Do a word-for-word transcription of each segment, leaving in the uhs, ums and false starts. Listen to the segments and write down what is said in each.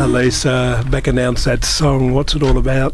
Lisa, back announce that song. What's it all about?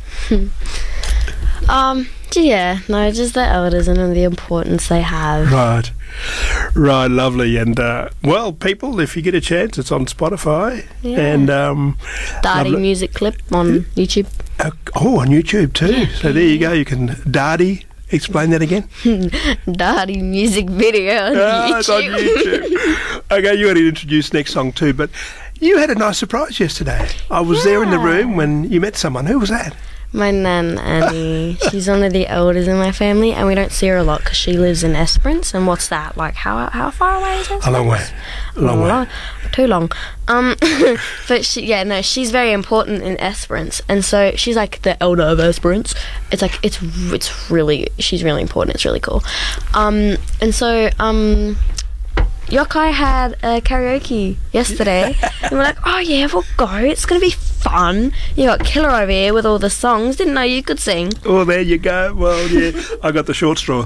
um, yeah, no, just the elders and the importance they have. Right. Right, lovely. And, uh, well, people, if you get a chance, it's on Spotify. Yeah. And, um... Darty lovely. music clip on YouTube. Uh, oh, on YouTube too. Yeah. So there you go. You can... Darty. Explain that again. Darty music video on Ah, YouTube. it's on YouTube. Okay, you got to introduce next song too, but you had a nice surprise yesterday. I was Yeah. there in the room when you met someone. Who was that? My nan, Annie, she's one of the elders in my family, and we don't see her a lot because she lives in Esperance. And what's that? Like, how how far away is Esperance? A long way. A long way. Long, too long. Um, but she, yeah, no, she's very important in Esperance, and so she's like the elder of Esperance. It's like it's it's really she's really important. It's really cool. Um, and so um. Yokai had a karaoke yesterday and we're like, oh yeah, we'll go, it's gonna be fun. You got Killer over here with all the songs. Didn't know you could sing. Oh, there you go. Well, yeah, I got the short straw.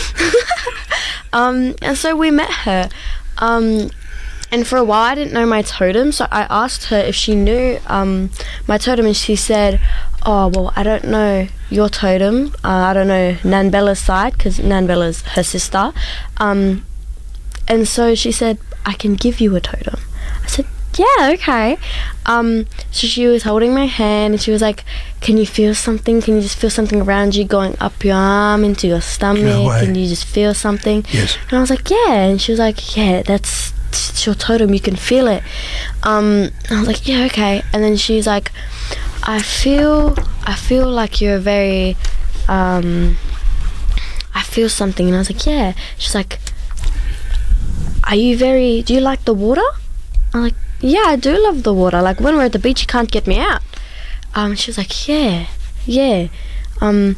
um, and so we met her um, and for a while I didn't know my totem, so I asked her if she knew um, my totem, and she said, oh, well, I don't know your totem. uh, I don't know Nan Bella's side because Nan Bella's her sister. um, And so she said, I can give you a totem. I said, yeah, okay. Um, so she was holding my hand and she was like, can you feel something? Can you just feel something around you going up your arm into your stomach? Can you just feel something? Yes. And I was like, yeah. And she was like, yeah, that's it's your totem. You can feel it. Um, I was like, yeah, okay. And then she's like, I feel, I feel like you're very, um, I feel something. And I was like, yeah. She's like, are you very, do you like the water? I'm like, yeah, I do love the water. Like, when we're at the beach, you can't get me out. Um, she was like, yeah, yeah. Um,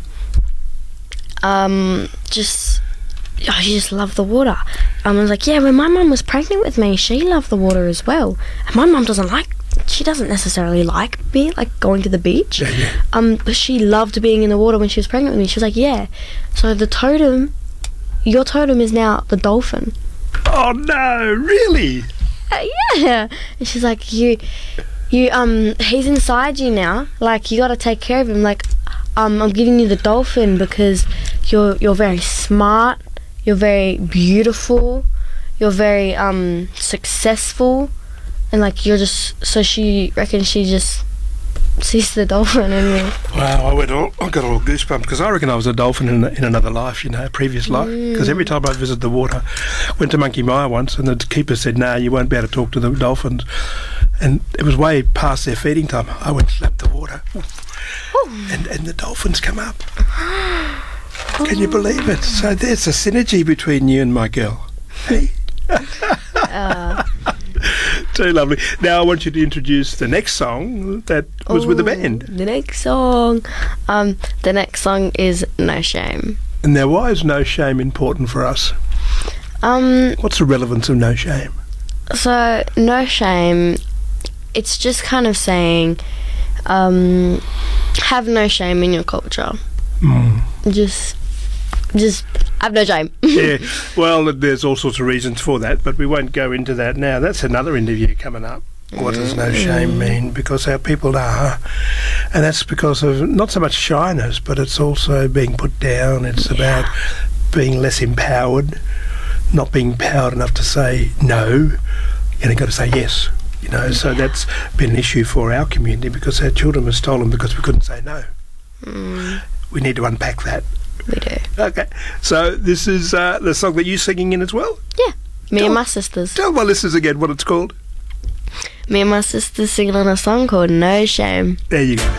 um, just, oh, you just love the water. Um, I was like, yeah, when my mum was pregnant with me, she loved the water as well. And my mum doesn't like, she doesn't necessarily like me, like going to the beach. Yeah, yeah. Um, but she loved being in the water when she was pregnant with me. She was like, yeah. So the totem, your totem is now the dolphin. Oh no, really? Uh, yeah. And she's like, you you um he's inside you now, like you got to take care of him. Like, um I'm giving you the dolphin because you're you're very smart, you're very beautiful, you're very um successful, and like you're just, so she reckons she just sees the dolphin in me. Wow, I went all, I got all goosebumps because I reckon I was a dolphin in, in another life, you know, a previous life. Because every time I visit the water, went to Monkey Mia once, and the keeper said, "No, you won't be able to talk to the dolphins." And it was way past their feeding time. I went to lap the water, and and the dolphins come up. Can you believe it? So there's a synergy between you and my girl. Hey. uh, Too lovely. Now I want you to introduce the next song that was oh, with the band. The next song, um, the next song is No Shame. Now, why is No Shame important for us? Um, What's the relevance of No Shame? so No Shame, it's just kind of saying, um, have no shame in your culture. Mm. Just, just have no shame. Yeah, well, there's all sorts of reasons for that, but we won't go into that now. That's another interview coming up. What does no shame mean? Because our people are, and that's because of not so much shyness, but it's also being put down. It's Yeah. about being less empowered, not being empowered enough to say no, and you've got to say yes. You know, so that's been an issue for our community because our children were stolen because we couldn't say no. Mm, We need to unpack that. we do. Okay, so this is uh, the song that you're singing in as well. Yeah, me Tell- and my sisters. Tell my listeners again what it's called. Me and my sisters singing on a song called No Shame. There you go.